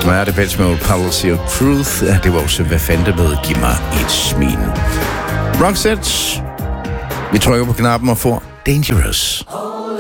Ja, det Pet Mode Policy of Truth. Ja, det var også, hvad fanden med, giv mig et smil. Roxette. Vi trykker på knappen og får Dangerous.